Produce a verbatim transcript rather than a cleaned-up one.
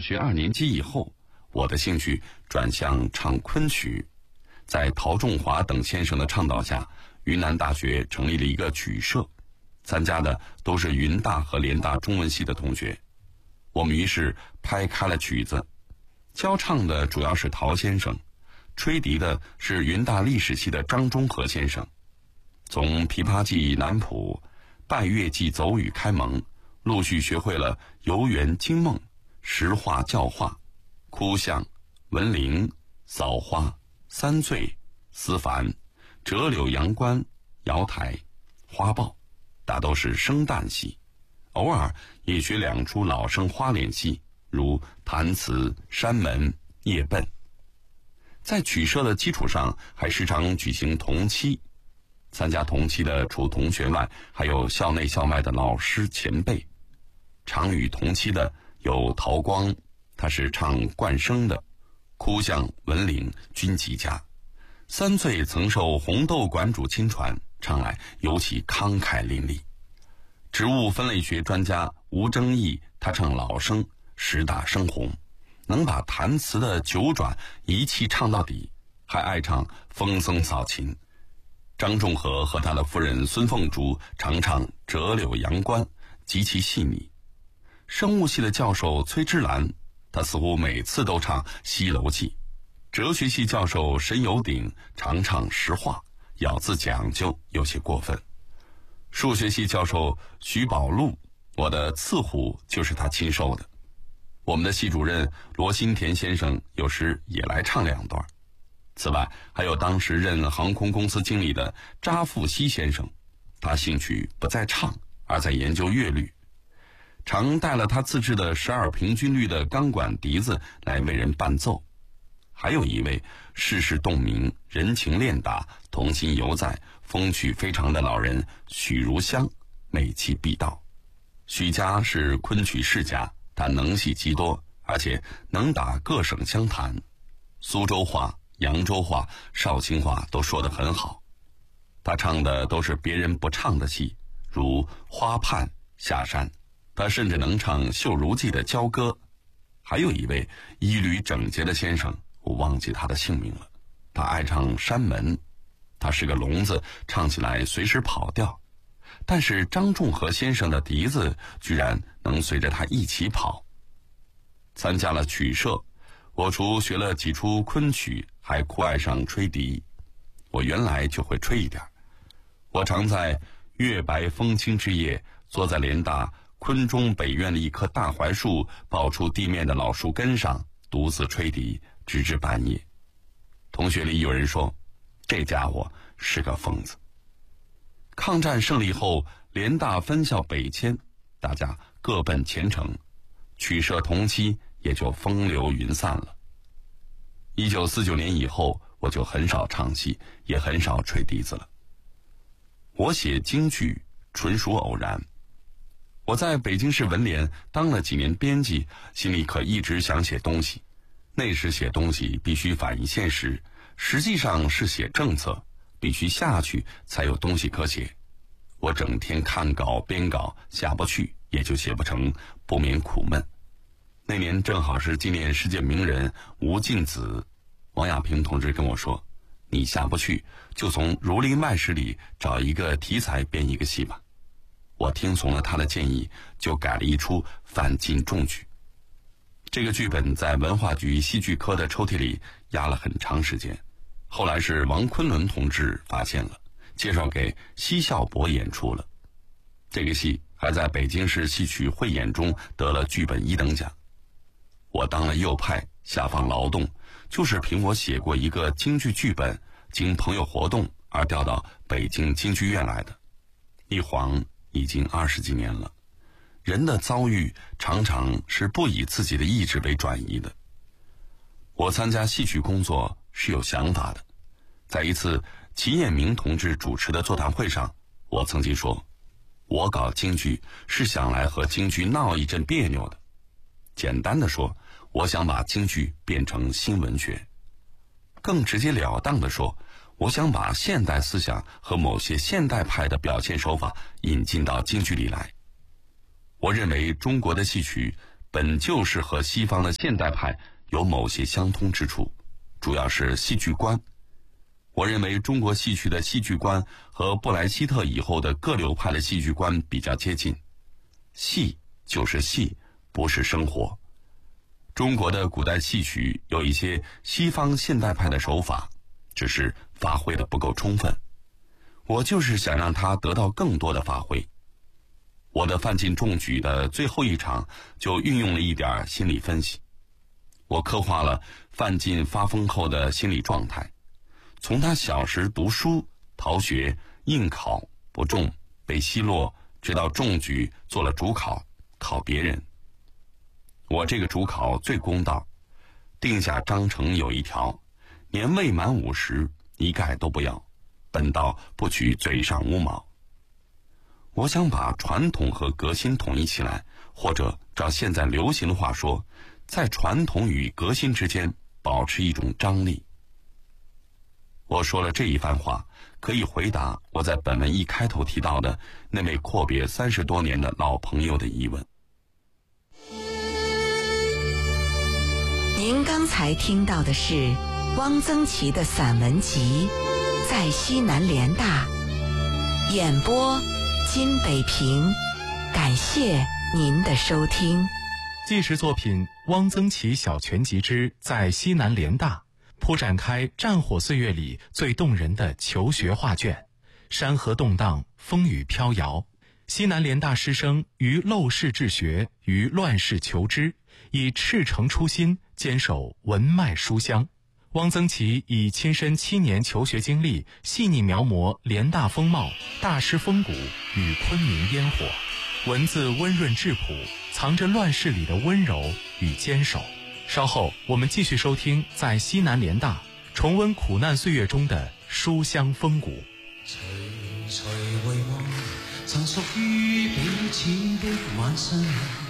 学二年级以后，我的兴趣转向唱昆曲。在陶仲华等先生的倡导下，云南大学成立了一个曲社，参加的都是云大和联大中文系的同学。我们于是拍开了曲子，教唱的主要是陶先生，吹笛的是云大历史系的张中和先生。从琵琶记南谱、拜月记走语开蒙，陆续学会了游园惊梦、石化教化、哭象、文铃、扫花、三醉、思凡、折柳阳关、瑶台、花豹，大都是生旦戏，偶尔也学两出老生花脸戏，如弹词、山门、夜奔。在曲社的基础上，还时常举行同期。参加同期的除同学外，还有校内校外的老师前辈。常与同期的有陶光，他是唱冠声的，哭象、文铃均极佳。三岁曾受红豆馆主亲传，唱来尤其慷慨淋漓。植物分类学专家吴征义，他唱老生，实打生红，能把弹词的九转一气唱到底，还爱唱风僧扫琴。张仲和和他的夫人孙凤竹常唱折柳阳关，极其细腻。生物系的教授崔之兰，他似乎每次都唱西楼记。哲学系教授沈有鼎常唱实话，咬字讲究，有些过分。数学系教授徐宝禄，我的次虎就是他亲授的。我们的系主任罗新田先生有时也来唱两段。此外，还有当时任航空公司经理的查富西先生，他兴趣不在唱，而在研究乐律，常带了他自制的十二平均律的钢管笛子来为人伴奏。还有一位世事洞明、人情练达、童心犹在、风趣非常的老人许如香，美气必到。许家是昆曲世家，他能戏极多，而且能打各省湘谈，苏州话、扬州话、绍兴话都说得很好。他唱的都是别人不唱的戏，如花畔、下山，他甚至能唱绣如记的娇歌。还有一位衣履整洁的先生，我忘记他的姓名了，他爱唱山门，他是个聋子，唱起来随时跑调，但是张仲和先生的笛子居然能随着他一起跑。参加了曲社，我除学了几出昆曲，还酷爱上吹笛。我原来就会吹一点，我常在月白风清之夜，坐在联大昆中北院的一棵大槐树抱出地面的老树根上，独自吹笛，直至半夜。同学里有人说，这家伙是个疯子。抗战胜利后，联大分校北迁，大家各奔前程，曲社同期也就风流云散了。一九四九年以后，我就很少唱戏，也很少吹笛子了。我写京剧纯属偶然。我在北京市文联当了几年编辑，心里可一直想写东西。那时写东西必须反映现实，实际上是写政策，必须下去才有东西可写。我整天看稿编稿，下不去也就写不成，不免苦闷。那年正好是纪念世界名人吴敬梓，王亚平同志跟我说，你下不去就从《儒林外史》里找一个题材编一个戏吧。我听从了他的建议，就改了一出反晋重剧。这个剧本在文化局戏剧科的抽屉里压了很长时间，后来是王昆仑同志发现了，介绍给奚孝伯演出了。这个戏还在北京市戏曲汇演中得了剧本一等奖。我当了右派，下放劳动，就是凭我写过一个京剧剧本，经朋友活动而调到北京京剧院来的。一晃已经二十几年了，人的遭遇常常是不以自己的意志为转移的。我参加戏曲工作是有想法的，在一次齐彦明同志主持的座谈会上，我曾经说，我搞京剧是想来和京剧闹一阵别扭的。简单的说，我想把京剧变成新文学。更直截了当的说，我想把现代思想和某些现代派的表现手法引进到京剧里来。我认为中国的戏曲本就是和西方的现代派有某些相通之处，主要是戏剧观。我认为中国戏曲的戏剧观和布莱希特以后的各流派的戏剧观比较接近。戏就是戏，不是生活。中国的古代戏曲有一些西方现代派的手法，只是发挥的不够充分。我就是想让它得到更多的发挥。我的范进中举的最后一场就运用了一点心理分析。我刻画了范进发疯后的心理状态，从他小时读书、逃学、应考不中、被奚落，直到中举做了主考，考别人。我这个主考最公道，定下章程有一条：年未满五十，一概都不要，本道不取嘴上无毛。我想把传统和革新统一起来，或者照现在流行的话说，在传统与革新之间保持一种张力。我说了这一番话，可以回答我在本文一开头提到的那位阔别三十多年的老朋友的疑问。 您刚才听到的是汪曾祺的散文集《在西南联大》，演播金北平，感谢您的收听。 纪实作品《汪曾祺小全集之在西南联大》，铺展开战火岁月里最动人的求学画卷。山河动荡，风雨飘摇，西南联大师生于陋室治学，于乱世求知，以赤诚初心坚守文脉书香。汪曾祺以亲身七年求学经历，细腻描摹联大风貌、大师风骨与昆明烟火，文字温润质朴，藏着乱世里的温柔与坚守。稍后我们继续收听在西南联大，重温苦难岁月中的书香风骨。 徐徐回望曾屬於彼此的晚上，